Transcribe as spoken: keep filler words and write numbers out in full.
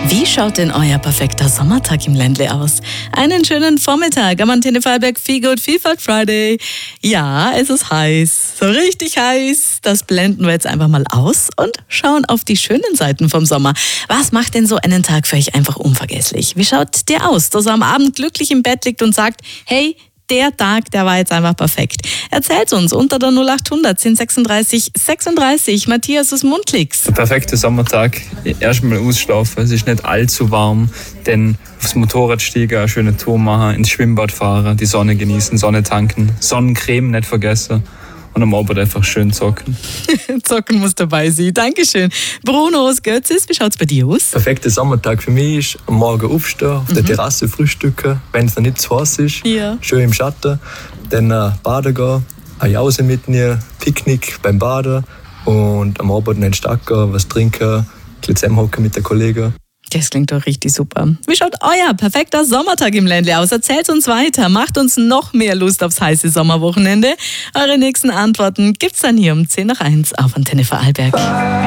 Wie schaut denn euer perfekter Sommertag im Ländle aus? Einen schönen Vormittag am Antenne Vorarlberg Feel Good Vielfalt Friday. Ja, es ist heiß, so richtig heiß. Das blenden wir jetzt einfach mal aus und schauen auf die schönen Seiten vom Sommer. Was macht denn so einen Tag für euch einfach unvergesslich? Wie schaut der aus, dass er am Abend glücklich im Bett liegt und sagt, hey, der Tag, der war jetzt einfach perfekt. Erzählt's uns unter der null acht hundert zehn sechsunddreißig sechsunddreißig. Matthias aus Mundlix. Der perfekte Sommertag. Erstmal ausschlafen, es ist nicht allzu warm, denn aufs Motorrad steigen, eine schöne Tour machen, ins Schwimmbad fahren, die Sonne genießen, Sonne tanken, Sonnencreme nicht vergessen. Und am Abend einfach schön zocken. Zocken muss dabei sein. Dankeschön. Bruno aus Götzis, wie schaut's bei dir aus? Perfekter Sommertag für mich ist am Morgen aufstehen, auf der mhm. Terrasse frühstücken, wenn es noch nicht zu heiß ist, ja. schön im Schatten. Dann äh, baden gehen, eine Jause mitnehmen, Picknick beim Baden und am Abend in die Stadt gehen, was trinken, ein bisschen zusammenhocken mit den Kollegen. Das klingt doch richtig super. Wie schaut euer perfekter Sommertag im Ländle aus? Erzählt uns weiter, macht uns noch mehr Lust aufs heiße Sommerwochenende. Eure nächsten Antworten gibt's dann hier um zehn nach eins auf Antenne Vorarlberg.